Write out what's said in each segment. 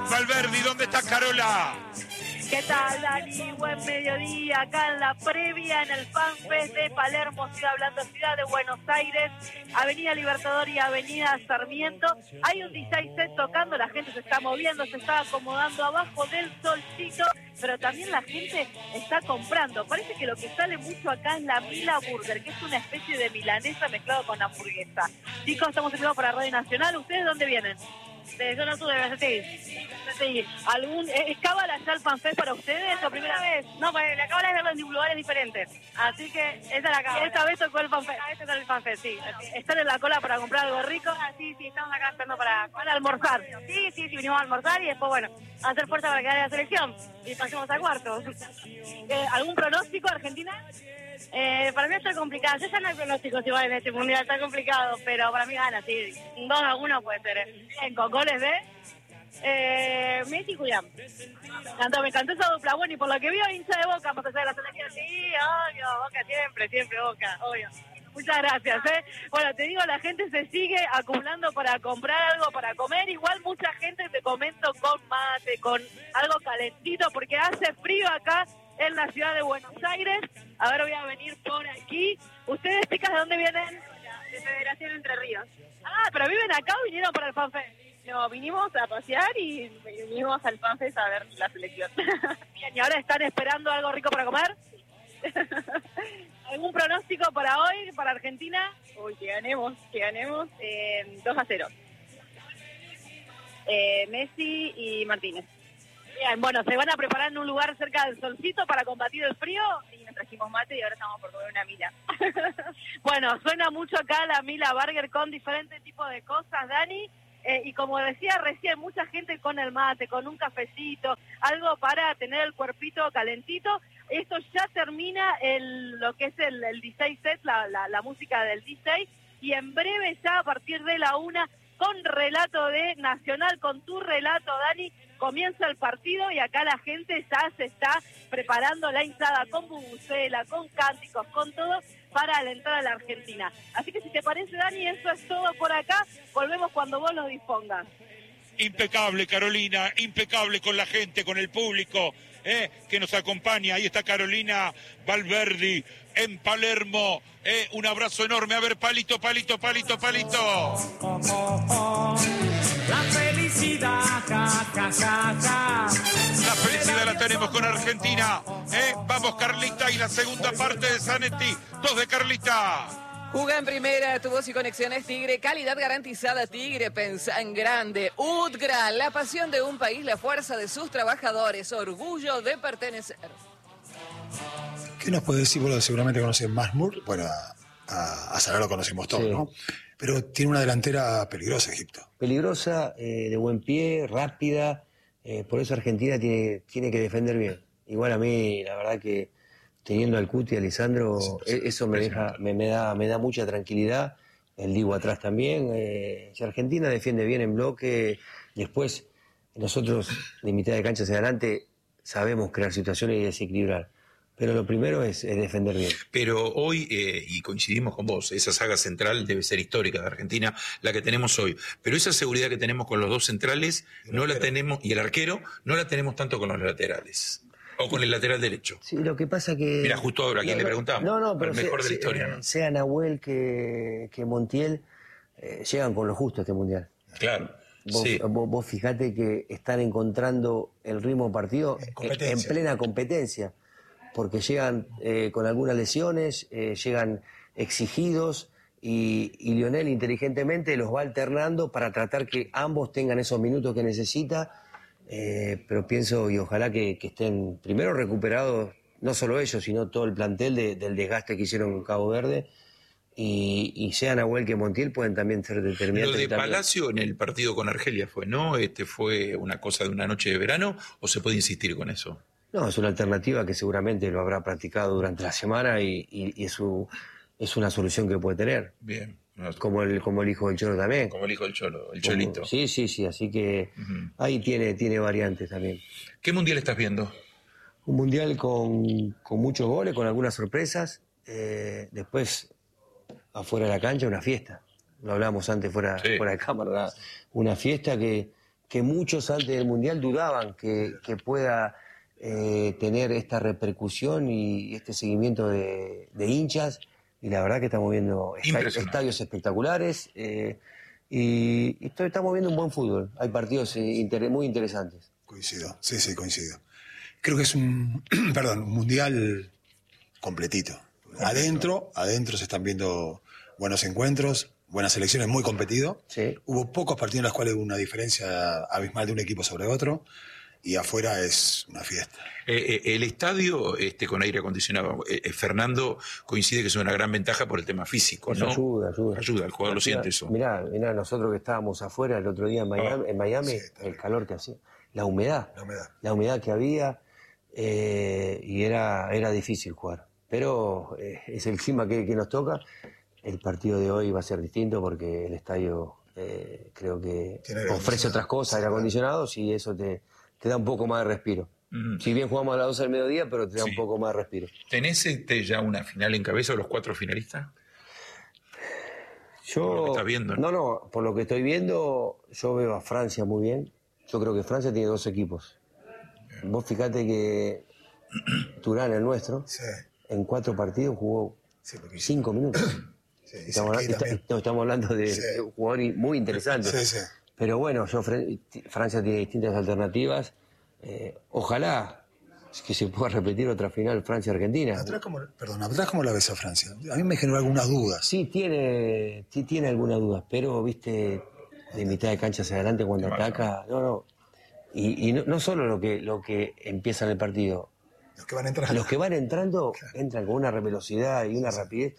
Valverde, ¿dónde está Carola? ¿Qué tal, Dani? Buen mediodía, acá en la previa, en el FanFest de Palermo, Ciudad Hablando, Ciudad de Buenos Aires, Avenida Libertador y Avenida Sarmiento. Hay un DJ set tocando, la gente se está moviendo, se está acomodando abajo del solcito, pero también la gente está comprando. Parece que lo que sale mucho acá es la Mila Burger, que es una especie de milanesa mezclado con hamburguesa. Chicos, estamos enviados para Radio Nacional. ¿Ustedes dónde vienen? De zona sur de sí. ¿Es cábala ya el FanFest para ustedes o primera vez? No, pues la cábala es verlo en lugares diferentes. Así que esa es la cábala. Esta vez tocó el FanFest. Esta es el FanFest, sí. ¿Están en la cola para comprar algo rico? Sí, estamos acá esperando para almorzar. Sí, vinimos a almorzar y después, bueno, a hacer fuerza para quedar en la selección. Y pasemos a cuartos. ¿Algún pronóstico, Argentina? Para mí está complicado. Yo ya no hay pronósticos igual en este mundial, está complicado, pero para mí gana, sí. 2-1 puede ser. Con goles de Messi y Julián. Me encantó esa dupla. Bueno, y por lo que vio, hincha de Boca, más allá de la selección. Sí, obvio, Boca siempre Boca, obvio. Muchas gracias, Bueno, te digo, la gente se sigue acumulando para comprar algo para comer. Igual mucha gente, te comento, con mate, con algo calentito, porque hace frío acá en la ciudad de Buenos Aires. A ver, voy a venir por aquí. ¿Ustedes, chicas, de dónde vienen? De Federación Entre Ríos. Ah, ¿pero viven acá o vinieron para el FanFest? No, vinimos a pasear y vinimos al FanFest a ver la selección. Bien, ¿y ahora están esperando algo rico para comer? ¿Algún pronóstico para hoy, para Argentina? Uy, que ganemos 2-0. Messi y Martínez. Bien, bueno, se van a preparar en un lugar cerca del solcito para combatir el frío. Y nos trajimos mate y ahora estamos por comer una Mila. Bueno, suena mucho acá la Mila Burger con diferentes tipos de cosas, Dani. Y como decía recién, mucha gente con el mate, con un cafecito, algo para tener el cuerpito calentito. Esto ya termina lo que es el DJ set, la música del DJ. Y en breve, ya a partir de la 1, con relato de Nacional, con tu relato, Dani, comienza el partido y acá la gente ya se está preparando la hinchada con bubucela, con cánticos, con todo para alentar a la Argentina. Así que si te parece, Dani, eso es todo por acá. Volvemos cuando vos lo dispongas. Impecable, Carolina, impecable con la gente, con el público que nos acompaña. Ahí está Carolina Valverde en Palermo. Un abrazo enorme. A ver, palito. La felicidad, La felicidad la tenemos con Argentina. Vamos, Carlita, y la segunda parte de Zanetti. 2 de Carlita. Juga en primera, tu voz y conexiones Tigre, calidad garantizada Tigre, pensa en grande. UTGRA, la pasión de un país, la fuerza de sus trabajadores, orgullo de pertenecer. ¿Qué nos puede decir? Vos seguramente conocés Masmur, bueno, a Salah lo conocemos todos, sí, ¿no? Pero tiene una delantera peligrosa, Egipto. Peligrosa, de buen pie, rápida, por eso Argentina tiene que defender bien. Igual a mí, la verdad que teniendo al Cuti y a Lisandro, eso me da mucha tranquilidad. El Dibu atrás también. Si Argentina defiende bien en bloque, después nosotros de mitad de cancha hacia adelante sabemos crear situaciones y desequilibrar. Pero lo primero es defender bien. Pero hoy, y coincidimos con vos, esa saga central debe ser histórica de Argentina, la que tenemos hoy. Pero esa seguridad que tenemos con los dos centrales, no la tenemos, y el arquero, no la tenemos tanto con los laterales. O con el lateral derecho. Sí, lo que pasa que... Mira, justo ahora, ¿a quién le preguntamos? Pero el mejor de la historia, ¿no? Sea Nahuel que Montiel, llegan con lo justo a este mundial. Claro. Vos fijate que están encontrando el ritmo partido en plena competencia. Porque llegan con algunas lesiones, llegan exigidos y Lionel inteligentemente los va alternando para tratar que ambos tengan esos minutos que necesita, pero pienso y ojalá que estén primero recuperados, no solo ellos, sino todo el plantel del desgaste que hicieron en Cabo Verde y sea Nahuel que Montiel pueden también ser determinantes. Lo de Palacio en el partido con Argelia fue, ¿no? ¿Fue una cosa de una noche de verano o se puede insistir con eso? No, es una alternativa que seguramente lo habrá practicado durante la semana y es una solución que puede tener. Bien. Como el hijo del Cholo también. Como el hijo del Cholo, el Cholito. Sí, así que ahí tiene variantes también. ¿Qué mundial estás viendo? Un mundial con muchos goles, con algunas sorpresas. Después, afuera de la cancha, una fiesta. Lo hablábamos antes fuera de cámara. Una fiesta que que muchos antes del Mundial dudaban que pueda tener esta repercusión y este seguimiento de hinchas, y la verdad que estamos viendo estadios espectaculares y estamos viendo un buen fútbol. Hay partidos muy interesantes. Coincido, sí, coincido. Creo que es un Mundial completito. Adentro se están viendo buenos encuentros, buenas selecciones, muy competido. Sí. Hubo pocos partidos en los cuales hubo una diferencia abismal de un equipo sobre otro, y afuera es una fiesta. El estadio con aire acondicionado, Fernando coincide que es una gran ventaja por el tema físico, ¿no? Ayuda, el jugador lo siente eso. Mirá, nosotros que estábamos afuera el otro día en Miami, el calor que hacía, la humedad que había, y era difícil jugar. Pero es el clima que nos toca. El partido de hoy va a ser distinto porque el estadio creo que ofrece otras cosas, aire acondicionados, y eso te da un poco más de respiro. Si bien jugamos a las 12 del mediodía, pero te da un poco más de respiro. ¿Tenés ya una final en cabeza o los 4 finalistas? Por lo que estás viendo, ¿no? No, por lo que estoy viendo, yo veo a Francia muy bien. Yo creo que Francia tiene 2 equipos. Bien. Vos fijate que Turán, el nuestro, en 4 partidos jugó 5 minutos. Estamos hablando de un jugador muy interesante. Pero bueno, Francia tiene distintas alternativas. Ojalá que se pueda repetir otra final Francia-Argentina. ¿Atrás cómo la ves a Francia? A mí me generó algunas dudas. Sí, tiene algunas dudas, pero viste, de mitad de cancha hacia adelante cuando ataca, y no solo lo que empieza en el partido. Los que van entrando entran con una velocidad y una rapidez.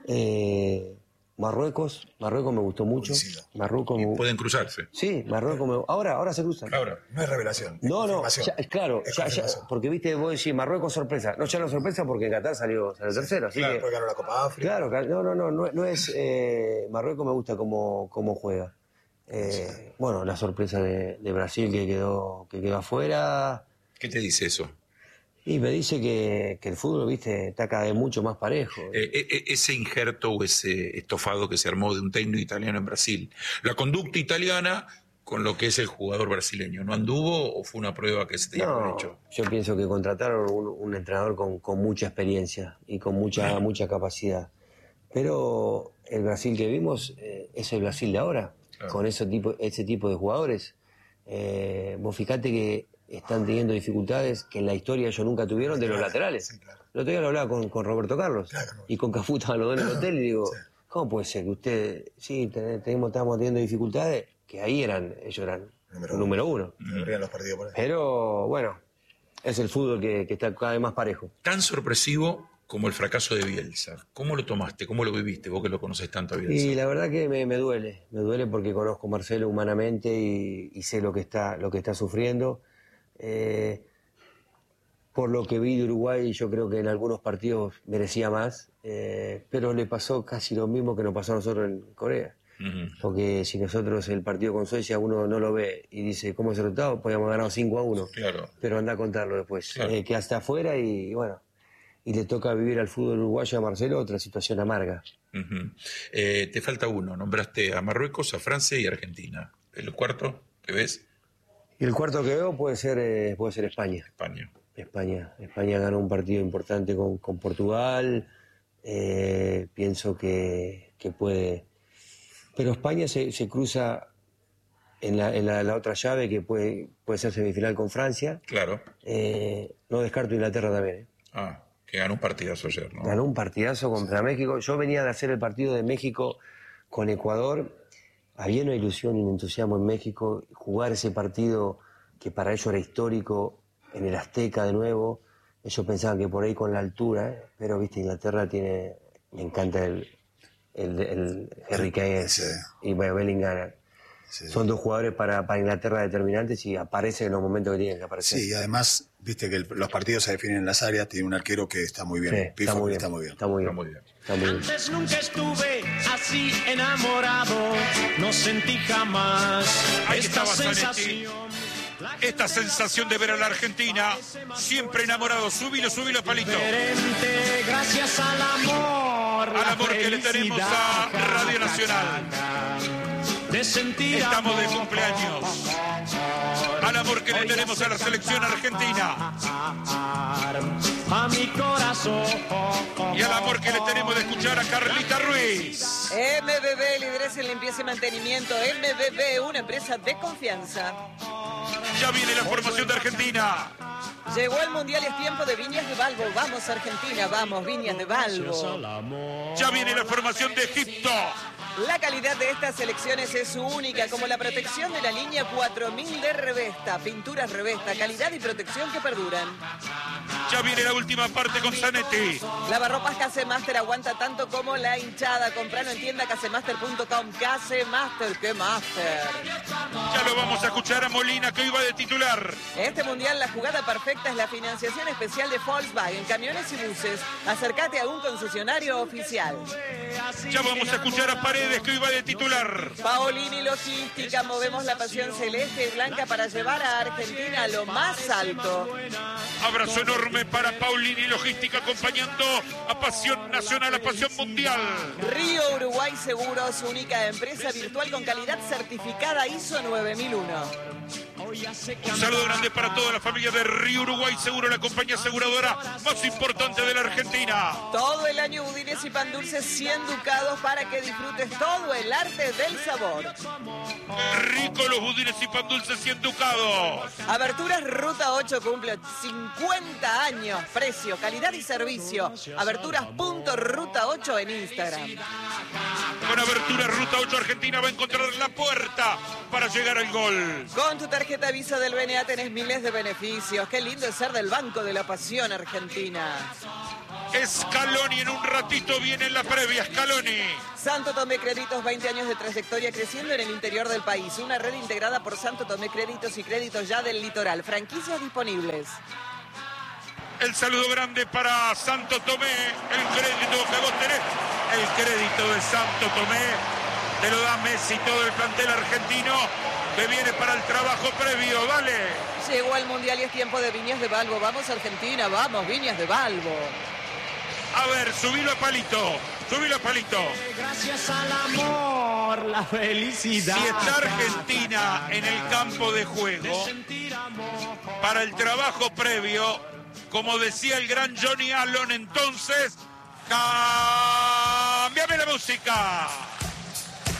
Marruecos me gustó mucho. Pueden cruzarse. Sí, Marruecos ahora se cruzan. Ahora, no es revelación. No, claro, porque viste, vos decís Marruecos sorpresa. No, ya no sorpresa porque en Qatar salió tercero. Así porque ganó la Copa África. Claro, no es. Marruecos me gusta cómo juega. Bueno, la sorpresa de Brasil que quedó afuera. ¿Qué te dice eso? Y me dice que el fútbol, viste, está cada vez mucho más parejo. Ese injerto o ese estofado que se armó de un técnico italiano en Brasil, la conducta italiana con lo que es el jugador brasileño, ¿no anduvo o fue una prueba que se tenía por hecho? Yo pienso que contrataron un entrenador con mucha experiencia y con mucha capacidad. Pero el Brasil que vimos es el Brasil de ahora, con ese tipo de jugadores. Vos fijate que están teniendo dificultades que en la historia ellos nunca tuvieron de los laterales. Sí, claro. El otro día lo hablaba con Roberto Carlos, y con Cafú estaban los dos en el hotel, y digo, ¿cómo puede ser que ustedes, estábamos teniendo dificultades? Que ahí ellos eran número uno. Los partidos por ahí. Pero bueno, es el fútbol que está cada vez más parejo. Tan sorpresivo como el fracaso de Bielsa. ¿Cómo lo tomaste? ¿Cómo lo viviste? Vos que lo conocés tanto a Bielsa. Y la verdad que me duele porque conozco a Marcelo humanamente y sé lo que está sufriendo. Por lo que vi de Uruguay, yo creo que en algunos partidos merecía más, pero le pasó casi lo mismo que nos pasó a nosotros en Corea. Porque si nosotros el partido con Suecia uno no lo ve y dice cómo es el resultado, podíamos ganar 5-1, pero anda a contarlo después, que hasta afuera y bueno, y le toca vivir al fútbol uruguayo a Marcelo otra situación amarga. Te falta uno, nombraste a Marruecos, a Francia y a Argentina. ¿El cuarto que ves? Y el cuarto que veo puede ser España. España ganó un partido importante con Portugal. Pienso que puede. Pero España se cruza en la otra llave, que puede ser semifinal con Francia. Claro. No descarto Inglaterra también. Que ganó un partidazo ayer, ¿no? Ganó un partidazo contra México. Yo venía de hacer el partido de México con Ecuador. Había una ilusión y un entusiasmo en México, jugar ese partido que para ellos era histórico, en el Azteca de nuevo. Ellos pensaban que por ahí con la altura, pero viste, Inglaterra me encanta el Harry Kane y Bellingham. Son dos jugadores para Inglaterra determinantes y aparecen en los momentos que tienen que aparecer. Sí, y además, viste que los partidos se definen en las áreas, tiene un arquero que está muy bien. Está muy bien. Antes nunca estuve así enamorado, no sentí jamás esta sensación. Esta sensación de ver a la Argentina siempre enamorado. Subilo, Palito. Diferente, gracias al amor. Al amor que le tenemos a Radio Nacional. de sentir Estamos amor. de cumpleaños. Al amor que le tenemos a la selección argentina. A mi corazón. Y al amor que le tenemos de escuchar a Carlita Ruiz. MBB, lideresa en limpieza y mantenimiento. MBB, una empresa de confianza. Ya viene la formación de Argentina. Llegó el Mundial y es tiempo de Viñas de Balbo. Vamos Argentina, vamos Viñas de Balbo. Ya viene la formación de Egipto. La calidad de estas elecciones es única, como la protección de la línea 4000 de Revesta. Pinturas Revesta, calidad y protección que perduran. Ya viene la última parte con Zanetti. Lavarropas Casemaster aguanta tanto como la hinchada. Compralo en tienda casemaster.com. Casemaster, ¿qué master? Ya lo vamos a escuchar a Molina, que hoy va de titular. Este mundial la jugada perfecta es la financiación especial de Volkswagen, camiones y buses. Acércate a un concesionario oficial. Ya vamos a escuchar a Paredes, que hoy va de titular. Paolini Logística, movemos la pasión celeste y blanca para llevar a Argentina a lo más alto. Abrazo enorme para Paulini Logística, acompañando a Pasión Nacional, a Pasión Mundial. Río Uruguay Seguros, única empresa virtual con calidad certificada ISO 9001. Un saludo grande para toda la familia de Río Uruguay Seguro, la compañía aseguradora más importante de la Argentina. Todo el año budines y pan dulces 100 ducados para que disfrutes todo el arte del sabor. Rico los budines y pan dulces 100 ducados. Aberturas Ruta 8 cumple 50 años. Precio, calidad y servicio. Aberturas.ruta 8 en Instagram. Con Aberturas Ruta 8 Argentina va a encontrar la puerta para llegar al gol. Con tu tarjeta Visa del BNA tenés miles de beneficios. Qué lindo es ser del Banco de la Pasión Argentina. Scaloni, en un ratito viene en la previa. Scaloni. Santo Tomé Créditos, 20 años de trayectoria creciendo en el interior del país. Una red integrada por Santo Tomé Créditos y Créditos Ya del Litoral. Franquicias disponibles. El saludo grande para Santo Tomé. El crédito que vos tenés. El crédito de Santo Tomé te lo da Messi, todo el plantel argentino que viene para el trabajo previo. Dale. Llegó al Mundial y es tiempo de Viñas de Balbo. Vamos Argentina, vamos Viñas de Balbo. A ver, subilo a palito. Subilo a palito. Gracias al amor, la felicidad. Si está Argentina en el campo de juego, para el trabajo previo, como decía el gran Johnny Allen, entonces, ¡cámbiame la música!